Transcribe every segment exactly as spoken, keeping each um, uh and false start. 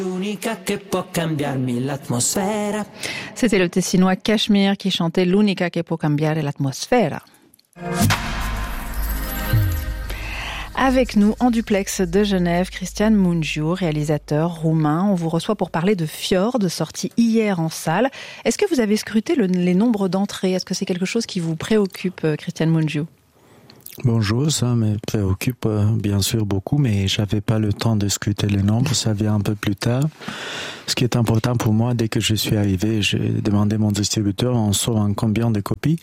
C'était le Tessinois Cachemire qui chantait L'unica che può cambiare l'atmosfera. Avec nous, en duplex de Genève, Cristian Mungiu, réalisateur roumain. On vous reçoit pour parler de Fjord, sorti hier en salle. Est-ce que vous avez scruté le, les nombres d'entrées ? Est-ce que c'est quelque chose qui vous préoccupe, Cristian Mungiu ? Bonjour, ça me préoccupe bien sûr beaucoup, mais j'avais pas le temps de scruter les nombres, ça vient un peu plus tard. Ce qui est important pour moi, dès que je suis arrivé, j'ai demandé à mon distributeur, on sort en combien de copies.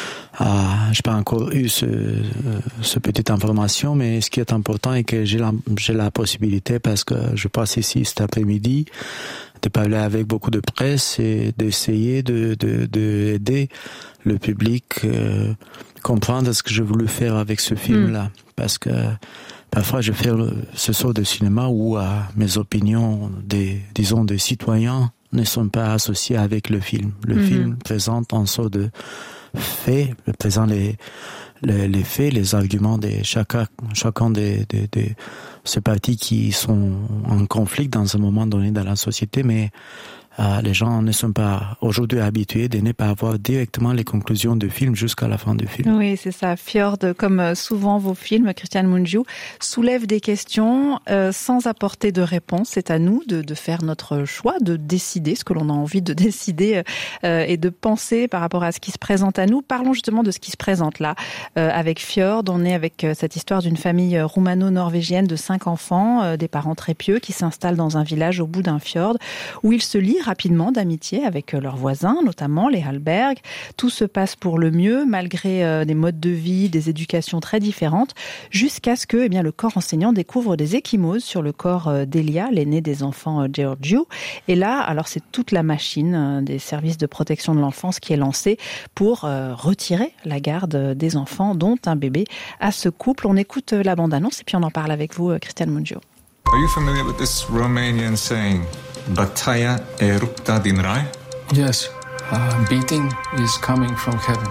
Ah, j'ai pas encore eu ce, ce petite information, mais ce qui est important est que j'ai la, j'ai la possibilité, parce que je passe ici cet après-midi, de parler avec beaucoup de presse et d'essayer de, de, de aider le public euh, comprendre ce que je voulais faire avec ce film-là. Mm. Parce que parfois je fais ce sort de cinéma où euh, mes opinions, des, disons, des citoyens ne sont pas associées avec le film. Le mm-hmm. film présente un sort de fait, présente les, les, les faits, les arguments de chacun, chacun des, des, des ces partis qui sont en conflit dans un moment donné dans la société, mais Euh, les gens ne sont pas aujourd'hui habitués de ne pas avoir directement les conclusions du film jusqu'à la fin du film. Oui, c'est ça. Fjord, comme souvent vos films, Cristian Mungiu, soulève des questions euh, sans apporter de réponse. C'est à nous de, de faire notre choix, de décider ce que l'on a envie de décider euh, et de penser par rapport à ce qui se présente à nous. Parlons justement de ce qui se présente là. Euh, avec Fjord, on est avec euh, cette histoire d'une famille roumano-norvégienne de cinq enfants, euh, des parents très pieux qui s'installent dans un village au bout d'un fjord où ils se lient rapidement d'amitié avec leurs voisins, notamment les Hallberg. Tout se passe pour le mieux, malgré euh, des modes de vie, des éducations très différentes, jusqu'à ce que eh bien, le corps enseignant découvre des ecchymoses sur le corps euh, d'Elia, l'aîné des enfants euh, Georgiou. Et là, alors c'est toute la machine euh, des services de protection de l'enfance qui est lancée pour euh, retirer la garde des enfants, dont un bébé, à ce couple. On écoute euh, la bande-annonce et puis on en parle avec vous, euh, Cristian Mungiu. Are you familiar with this Romanian saying? Bataia erupta din rai? Yes, uh, beating is coming from heaven.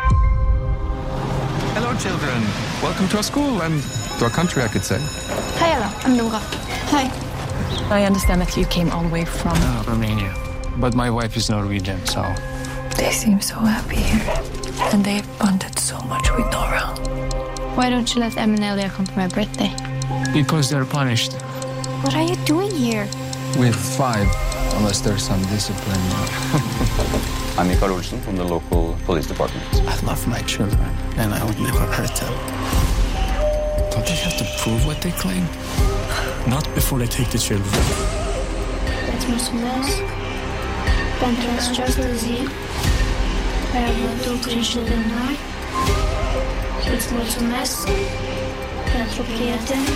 Hello, children. Welcome to our school and to our country, I could say. Hi, Ella. I'm Nora. Hi. I understand that you came all the way from uh, Romania, but my wife is Norwegian, so. They seem so happy here, and they've bonded so much with Nora. Why don't you let Em and Elia come for my birthday? Because they're punished. What are you doing here? With five, unless there's some discipline. I'm Mikael Olsen from the local police department. I love my children, and I would never hurt them. Don't they have to prove what they claim? Not before they take the children. Het mulțumesc pentru această zi pe care vă duc grijă de noi. Îți mulțumesc pentru prieteni.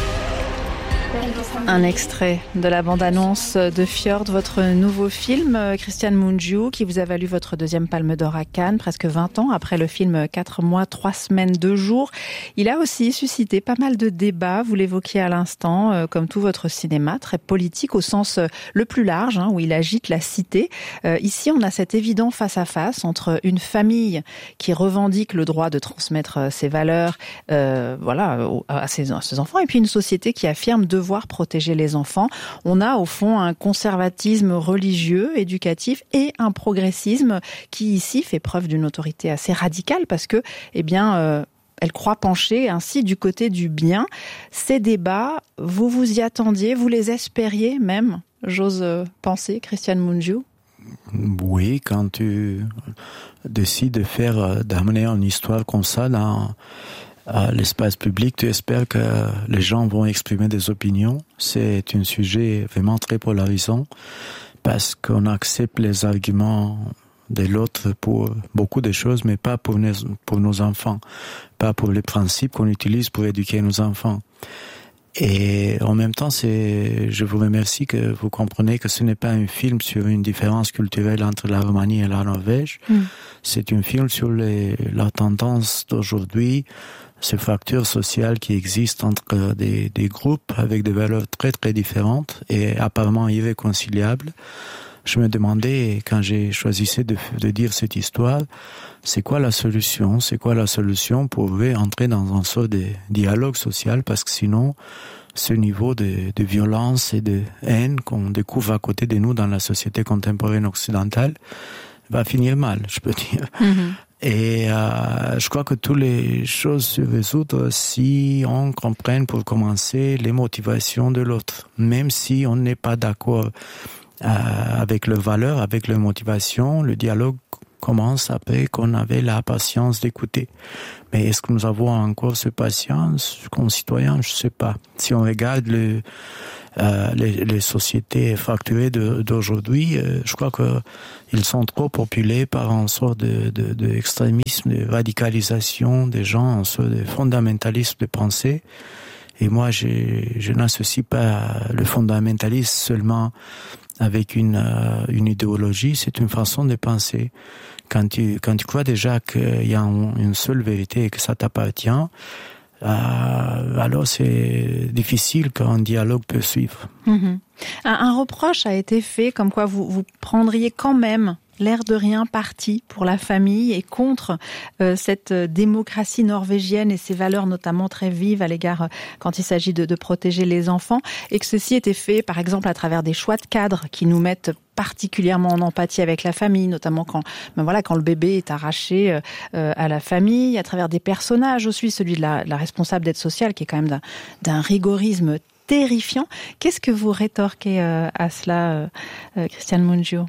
Un extrait de la bande-annonce de Fjord, votre nouveau film, Cristian Mungiu, qui vous a valu votre deuxième Palme d'Or à Cannes, presque vingt ans après le film quatre mois, trois semaines, deux jours. Il a aussi suscité pas mal de débats, vous l'évoquiez à l'instant, comme tout votre cinéma, très politique au sens le plus large, hein, où il agite la cité. Euh, ici, on a cet évident face-à-face entre une famille qui revendique le droit de transmettre ses valeurs euh, voilà, à ses, à ses enfants, et puis une société qui affirme de devoir protéger les enfants. On a au fond un conservatisme religieux, éducatif et un progressisme qui ici fait preuve d'une autorité assez radicale parce que, eh bien, euh, elle croit pencher ainsi du côté du bien. Ces débats, vous vous y attendiez, vous les espériez même, j'ose penser, Cristian Mungiu? Oui, quand tu décides de faire, d'amener une histoire comme ça dans à l'espace public, tu espères que les gens vont exprimer des opinions. C'est un sujet vraiment très polarisant parce qu'on accepte les arguments de l'autre pour beaucoup de choses, mais pas pour nos, pour nos enfants, pas pour les principes qu'on utilise pour éduquer nos enfants. Et en même temps, c'est, je vous remercie que vous comprenez que ce n'est pas un film sur une différence culturelle entre la Roumanie et la Norvège. Mm. C'est un film sur les, la tendance d'aujourd'hui, ces fractures sociales qui existent entre des, des groupes avec des valeurs très très différentes et apparemment irréconciliables je me demandais, quand j'ai choisi de, de dire cette histoire, c'est quoi la solution? C'est quoi la solution pour entrer dans un sort de dialogue social? Parce que sinon, ce niveau de, de violence et de haine qu'on découvre à côté de nous dans la société contemporaine occidentale va finir mal, je peux dire. Mm-hmm. Et euh, je crois que toutes les choses se résoudre si on comprenne pour commencer les motivations de l'autre. Même si on n'est pas d'accord euh, avec leurs valeurs, avec leurs motivations, le dialogue commence après qu'on avait la patience d'écouter. Mais est-ce que nous avons encore cette patience, concitoyens? Je sais pas. Si on regarde le, euh, les, les sociétés fracturées de, d'aujourd'hui, euh, je crois que ils sont trop populés par un sort de, de, de extrémisme, de radicalisation des gens, un sort de fondamentalisme de pensée. Et moi, je, je n'associe pas le fondamentalisme seulement avec une, euh, une idéologie, c'est une façon de penser. Quand tu, quand tu crois déjà qu'il y a un, une seule vérité et que ça t'appartient, euh, alors c'est difficile qu'un dialogue peut suivre. Mmh. Un, un reproche a été fait, comme quoi vous, vous prendriez quand même l'air de rien parti pour la famille et contre euh, cette démocratie norvégienne et ses valeurs notamment très vives à l'égard euh, quand il s'agit de, de protéger les enfants, et que ceci était fait par exemple à travers des choix de cadres qui nous mettent particulièrement en empathie avec la famille, notamment quand, ben voilà, quand le bébé est arraché euh, à la famille, à travers des personnages aussi, celui de la, la responsable d'aide sociale qui est quand même d'un, d'un rigorisme terrifiant. Qu'est-ce que vous rétorquez euh, à cela, euh, euh, Christian Mungiu?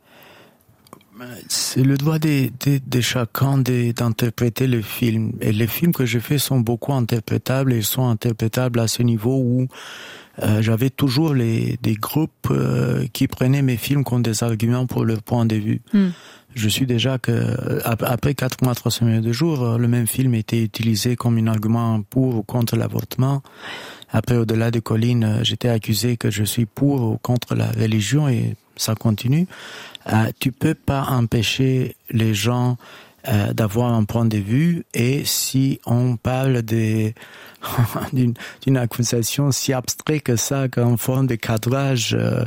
C'est le droit de, de, de chacun de, d'interpréter le film. Et les films que je fais sont beaucoup interprétables et sont interprétables à ce niveau où euh, j'avais toujours les, des groupes euh, qui prenaient mes films comme des arguments pour leur point de vue. Mm. Je suis déjà que, après quatre mois, trois semaines de jour, le même film était utilisé comme un argument pour ou contre l'avortement. Après, au-delà des collines, j'étais accusé que je suis pour ou contre la religion et ça continue. Euh, tu peux pas empêcher les gens euh, d'avoir un point de vue, et si on parle de, d'une, d'une accusation si abstraite que ça, qu'en forme de cadrage euh,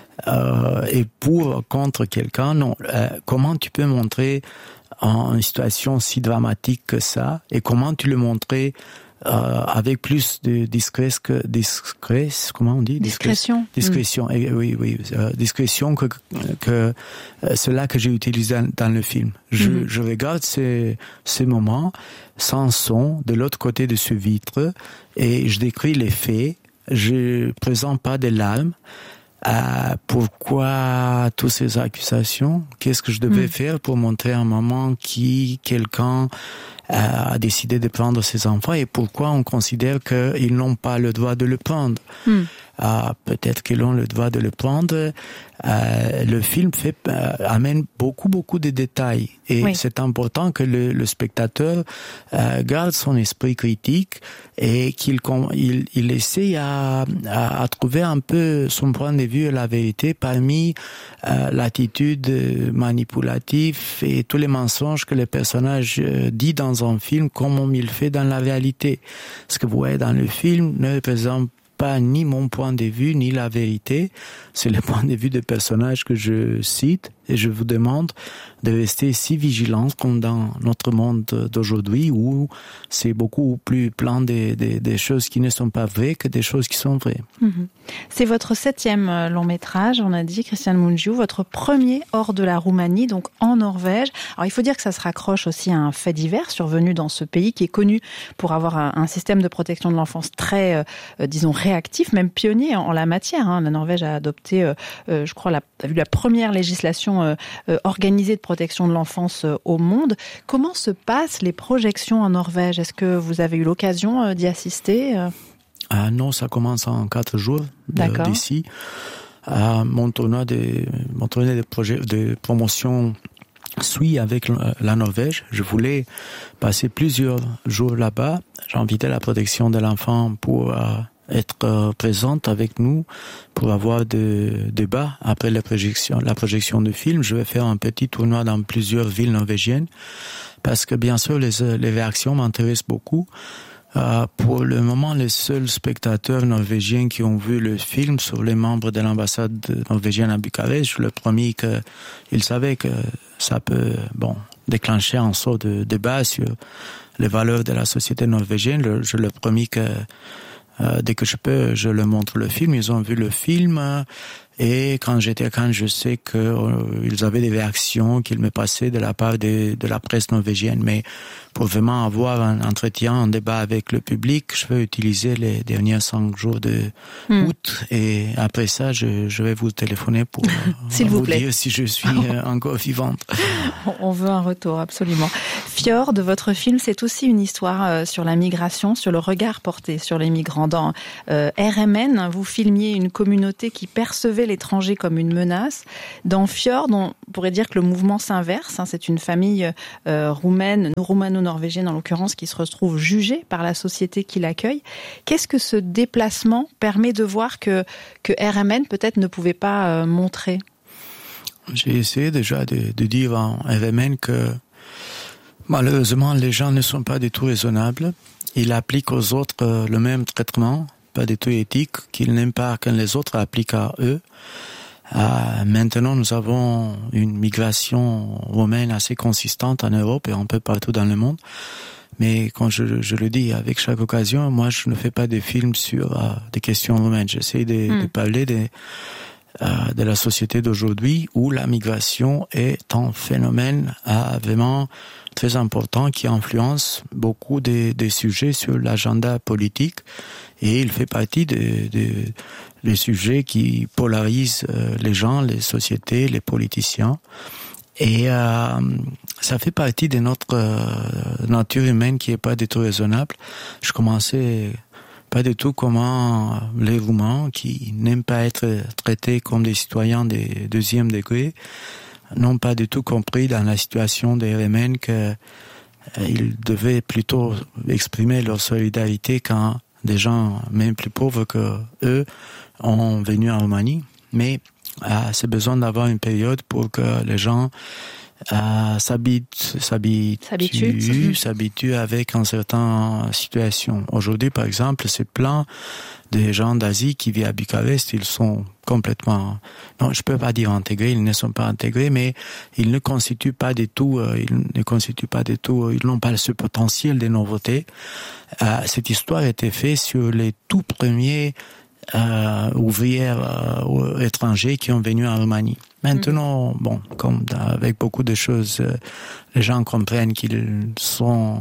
euh, et pour contre quelqu'un, non. Euh, comment tu peux montrer en une situation si dramatique que ça, et comment tu le montrer Euh, avec plus de discrèce que discrèce, comment on dit? Discrétion. Discrétion. Mmh. Et, oui, oui, euh, discrétion que que euh, cela que j'ai utilisé dans, dans le film. Je, mmh. je regarde ces ces moments sans son de l'autre côté de ce vitre et je décris les faits. Je présente pas des larmes. Euh, pourquoi toutes ces accusations? Qu'est-ce que je devais mmh. faire pour montrer un moment qui quelqu'un euh, a décidé de prendre ses enfants, et pourquoi on considère qu'ils n'ont pas le droit de le prendre? mmh. euh, Peut-être qu'ils ont le droit de le prendre. Euh, le film fait euh, amène beaucoup beaucoup de détails, et oui. c'est important que le, le spectateur euh, garde son esprit critique et qu'il il, il essaie à, à, à trouver un peu son point de vue et la vérité parmi euh, l'attitude manipulative et tous les mensonges que le personnage euh, dit dans un film comme il fait dans la réalité. Ce que vous voyez dans le film ne représente pas ni mon point de vue, ni la vérité. C'est le point de vue des personnages que je cite, et je vous demande de rester si vigilants comme dans notre monde d'aujourd'hui où c'est beaucoup plus plein des de, de choses qui ne sont pas vraies que des choses qui sont vraies. Mmh. C'est votre septième long métrage, on a dit, Christian Mungiu, votre premier hors de la Roumanie, donc en Norvège. Alors il faut dire que ça se raccroche aussi à un fait divers survenu dans ce pays qui est connu pour avoir un, un système de protection de l'enfance très, euh, disons, réactif, même pionnier en, en la matière. Hein. La Norvège a adopté, euh, euh, je crois, la, a vu la première législation euh, euh, organisée de protection de l'enfance euh, au monde. Comment se passent les projections en Norvège? Est-ce que vous avez eu l'occasion euh, d'y assister euh Ah non, ça commence en quatre jours de, d'ici. Euh, mon tournoi de, mon tournoi de, projet, de promotion suit avec la Norvège. Je voulais passer plusieurs jours là-bas. J'ai invité la protection de l'enfant pour euh, être euh, présente avec nous, pour avoir des débats après la projection, la projection du film. Je vais faire un petit tournoi dans plusieurs villes norvégiennes parce que bien sûr les, les réactions m'intéressent beaucoup. Euh, pour le moment, les seuls spectateurs norvégiens qui ont vu le film sont les membres de l'ambassade norvégienne à Bucarest. Je leur ai promis qu'ils savaient que ça peut, bon, déclencher un saut de débat sur les valeurs de la société norvégienne. Je leur ai promis que euh, dès que je peux, je leur montre le film. Ils ont vu le film. Euh, Et quand j'étais à Cannes, je sais qu'ils euh, avaient des réactions qu'ils me passaient de la part de, de la presse norvégienne. Mais pour vraiment avoir un entretien, un débat avec le public, je vais utiliser les derniers cinq jours de mm. août. Et après ça, je, je vais vous téléphoner pour S'il vous, vous plaît. dire si je suis euh, encore vivante. On veut un retour, absolument. Fjord, votre film, c'est aussi une histoire euh, sur la migration, sur le regard porté sur les migrants. Dans euh, R M N, vous filmiez une communauté qui percevait l'étranger comme une menace. Dans Fjord, on pourrait dire que le mouvement s'inverse. Hein, c'est une famille euh, roumaine, roumano-norvégienne en l'occurrence, qui se retrouve jugée par la société qui l'accueille. Qu'est-ce que ce déplacement permet de voir que, que R M N peut-être ne pouvait pas euh, montrer ? J'ai essayé déjà de, de dire en R M N que malheureusement les gens ne sont pas du tout raisonnables. Ils appliquent aux autres euh, le même traitement, pas du tout éthique, qu'ils n'aiment pas que les autres appliquent à eux. Euh, maintenant, nous avons une migration roumaine assez consistante en Europe et un peu partout dans le monde. Mais quand je, je le dis avec chaque occasion, moi je ne fais pas des films sur euh, des questions roumaines. J'essaie de, mm. de parler des, euh, de la société d'aujourd'hui où la migration est un phénomène euh, vraiment très important qui influence beaucoup des, des sujets sur l'agenda politique. Et il fait partie des de, de sujets qui polarisent euh, les gens, les sociétés, les politiciens. Et euh, ça fait partie de notre euh, nature humaine qui est pas du tout raisonnable. Je commençais pas du tout comment les Roumains, qui n'aiment pas être traités comme des citoyens de deuxième degré, n'ont pas du tout compris dans la situation des R M N qu'ils euh, devaient plutôt exprimer leur solidarité quand des gens même plus pauvres que eux ont venu en Roumanie. Mais euh, c'est besoin d'avoir une période pour que les gens euh, s'habituent, s'habituent, s'habituent avec une certaine situation. Aujourd'hui, par exemple, c'est plein de gens d'Asie qui vivent à Bucarest. Ils sont complètement, non, je peux pas dire intégrés, ils ne sont pas intégrés, mais ils ne constituent pas du tout, euh, ils ne constituent pas du tout, ils n'ont pas ce potentiel de nouveauté. Euh, cette histoire a été faite sur les tout premiers euh, ouvriers euh, étrangers qui ont venu en Roumanie. Maintenant, bon, comme avec beaucoup de choses, euh, les gens comprennent qu'ils sont,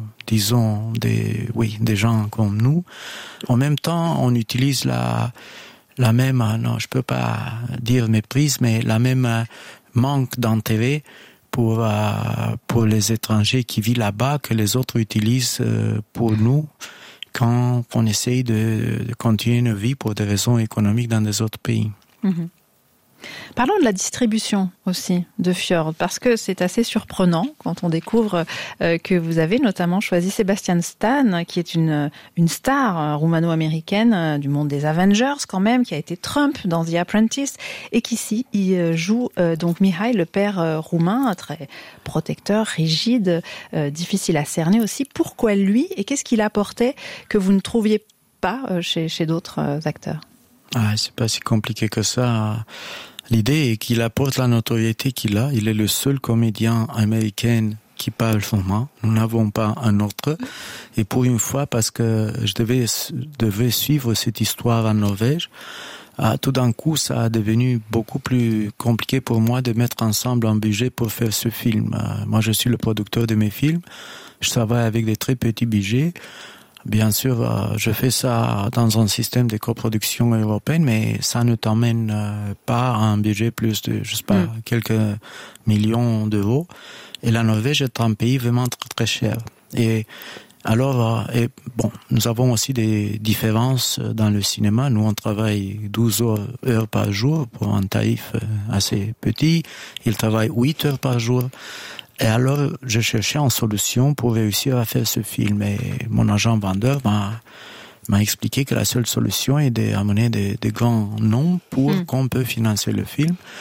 disons, des, oui, des gens comme nous. En même temps, on utilise la, la même, non, je peux pas dire méprise, mais la même manque d'intérêt pour euh, pour les étrangers qui vivent là-bas que les autres utilisent euh, pour nous quand on essaye de, de continuer une vie pour des raisons économiques dans des autres pays. Mmh. Parlons de la distribution aussi de Fjord, parce que c'est assez surprenant quand on découvre euh, que vous avez notamment choisi Sebastian Stan, qui est une, une star euh, roumano-américaine euh, du monde des Avengers quand même, qui a été Trump dans The Apprentice, et qui ici il euh, joue euh, donc Mihai, le père euh, roumain, très protecteur, rigide, euh, difficile à cerner aussi. Pourquoi lui, et qu'est-ce qu'il apportait que vous ne trouviez pas euh, chez, chez d'autres euh, acteurs ? Ah, c'est pas si compliqué que ça. L'idée est qu'il apporte la notoriété qu'il a. Il est le seul comédien américain qui parle roumain. Nous n'avons pas un autre. Et pour une fois, parce que je devais, devais suivre cette histoire en Norvège, ah, tout d'un coup, ça a devenu beaucoup plus compliqué pour moi de mettre ensemble un budget pour faire ce film. Ah, moi, je suis le producteur de mes films. Je travaille avec des très petits budgets. Bien sûr, euh, je fais ça dans un système de coproduction européenne, mais ça ne t'emmène euh, pas à un budget plus de, je sais pas, mm. quelques millions d'euros. Et la Norvège est un pays vraiment très, très cher. Et alors, euh, et bon, nous avons aussi des différences dans le cinéma. Nous, on travaille douze heures par jour pour un tarif assez petit. Ils travaillent huit heures par jour. Et alors, je cherchais une solution pour réussir à faire ce film. Et mon agent vendeur m'a, m'a expliqué que la seule solution est d'amener des, des grands noms pour mm. qu'on peut financer le film.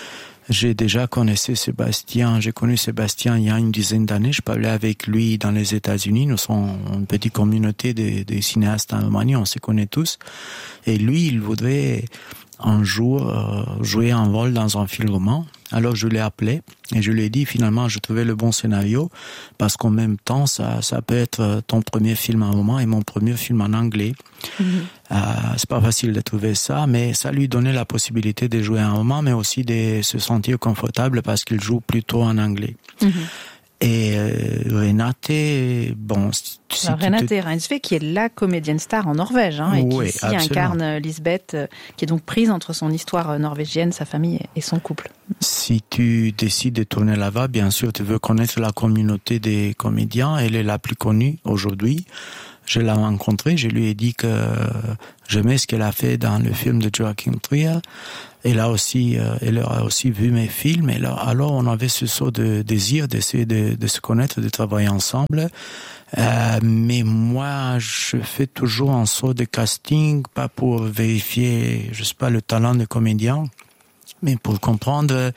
j'ai déjà connaissé Sébastien. J'ai connu Sébastien il y a une dizaine d'années. Je parlais avec lui dans les États-Unis. Nous sommes une petite communauté de, de cinéastes en Roumanie. On se connaît tous. Et lui, il voudrait un jour euh, jouer un rôle dans un film roman. Alors je l'ai appelé et je lui ai dit finalement je trouvais le bon scénario parce qu'en même temps ça ça peut être ton premier film en roman et mon premier film en anglais. Mm-hmm. Euh, c'est pas facile de trouver ça, mais ça lui donnait la possibilité de jouer un roman, mais aussi de se sentir confortable parce qu'il joue plutôt en anglais. Mm-hmm. Et euh, Renate, bon... Si Alors, Renate te... Reinsve, qui est la comédienne star en Norvège, hein, et oui, qui ici absolument. incarne Lisbeth, euh, qui est donc prise entre son histoire norvégienne, sa famille et son couple. Si tu décides de tourner là-bas, bien sûr, tu veux connaître la communauté des comédiens. Elle est la plus connue aujourd'hui. Je l'ai rencontrée, je lui ai dit que j'aimais ce qu'elle a fait dans le film de Joachim Trier. Elle a aussi, euh, elle a aussi vu mes films. Et là, alors, on avait ce sort de désir d'essayer de, de se connaître, de travailler ensemble. Euh, mais moi, je fais toujours un sort de casting, pas pour vérifier, je sais pas, le talent de comédien, mais pour comprendre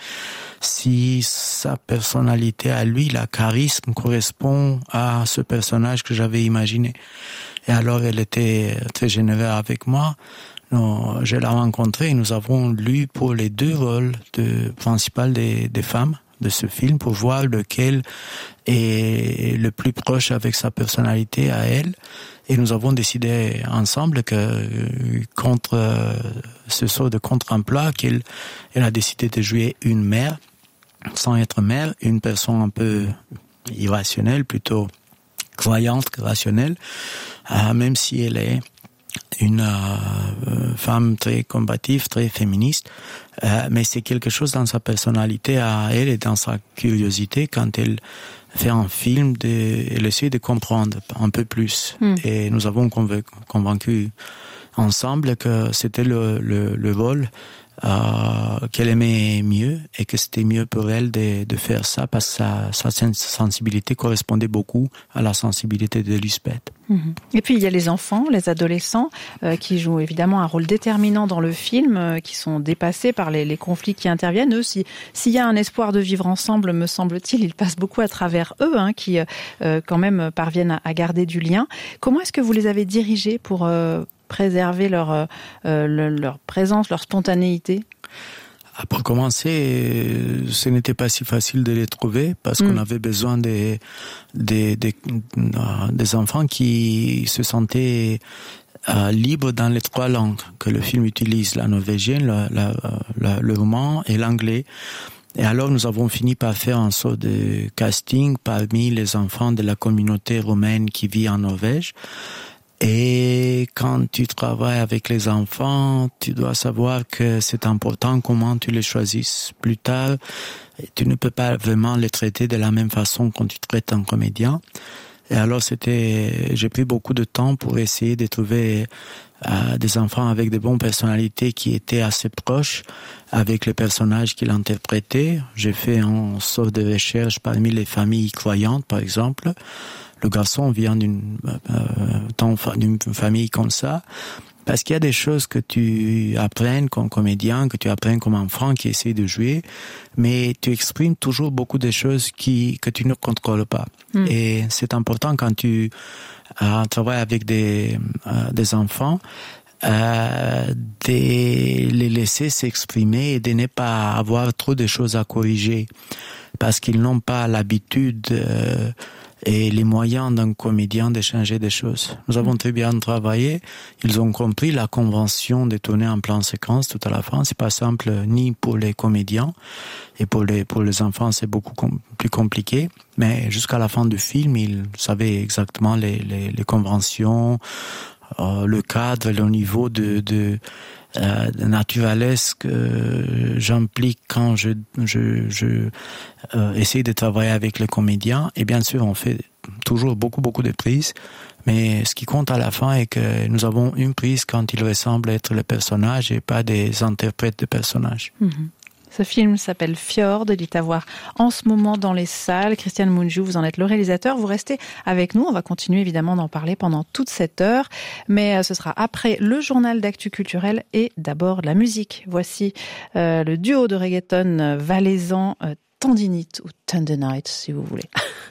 si sa personnalité à lui, la charisme, correspond à ce personnage que j'avais imaginé. Et alors, elle était très généreuse avec moi. Non, je l'ai rencontrée et nous avons lu pour les deux rôles de, principaux des, des femmes de ce film pour voir lequel est le plus proche avec sa personnalité à elle. Et nous avons décidé ensemble que contre ce sort de contre-emploi, qu'elle elle a décidé de jouer une mère, sans être mère, une personne un peu irrationnelle, plutôt croyante que rationnelle, euh, même si elle est une euh, femme très combative, très féministe, euh, mais c'est quelque chose dans sa personnalité à elle et dans sa curiosité quand elle fait un film, de, elle essaie de comprendre un peu plus. Mm. Et nous avons convaincu, convaincu ensemble que c'était le, le, le rôle euh, qu'elle aimait mieux et que c'était mieux pour elle de, de faire ça parce que sa, sa sensibilité correspondait beaucoup à la sensibilité de Lisbeth. Mmh. Et puis il y a les enfants, les adolescents euh, qui jouent évidemment un rôle déterminant dans le film, euh, qui sont dépassés par les, les conflits qui interviennent. Eux, si, s'il y a un espoir de vivre ensemble, me semble-t-il, il passe beaucoup à travers eux, hein, qui euh, quand même parviennent à, à garder du lien. Comment est-ce que vous les avez dirigés pour euh, préserver leur, euh, le, leur présence, leur spontanéité ? Pour commencer, ce n'était pas si facile de les trouver parce mmh. qu'on avait besoin des, des, des, des enfants qui se sentaient euh, libres dans les trois langues que le film utilise, la norvégienne, la, la, la, le roumain et l'anglais. Et alors nous avons fini par faire un sort de casting parmi les enfants de la communauté roumaine qui vit en Norvège. Et quand tu travailles avec les enfants, tu dois savoir que c'est important comment tu les choisisses. Plus tard, tu ne peux pas vraiment les traiter de la même façon quand tu traites un comédien. Et alors c'était, j'ai pris beaucoup de temps pour essayer de trouver euh, des enfants avec de bonnes personnalités qui étaient assez proches avec les personnages qu'ils interprétaient. J'ai fait une sorte de recherche parmi les familles croyantes, par exemple. Le garçon vient d'une, euh, d'une famille comme ça, parce qu'il y a des choses que tu apprends comme comédien, que tu apprends comme enfant qui essaie de jouer, mais tu exprimes toujours beaucoup de choses qui que tu ne contrôles pas. Mm. Et c'est important quand tu euh, travailles avec des, euh, des enfants, euh, de les laisser s'exprimer et de ne pas avoir trop de choses à corriger, parce qu'ils n'ont pas l'habitude euh, et les moyens d'un comédien de changer des choses. Nous avons très bien travaillé. Ils ont compris la convention de tourner en plan séquence tout à la fin. C'est pas simple ni pour les comédiens et pour les pour les enfants c'est beaucoup com- plus compliqué. Mais jusqu'à la fin du film, ils savaient exactement les les, les conventions, euh, le cadre, le niveau de de Euh, naturalesque que j'implique quand je je je euh, essaie de travailler avec les comédiens. Et bien sûr on fait toujours beaucoup beaucoup de prises, mais ce qui compte à la fin est que nous avons une prise quand il ressemble être le personnage et pas des interprètes de personnages. Mmh. Ce film s'appelle Fjord, il est à voir en ce moment dans les salles. Christian Mungiu, vous en êtes le réalisateur. Vous restez avec nous. On va continuer évidemment d'en parler pendant toute cette heure. Mais ce sera après le journal d'actu culturel et d'abord la musique. Voici euh, le duo de reggaeton valaisan euh, Tendinite ou Tendinite si vous voulez.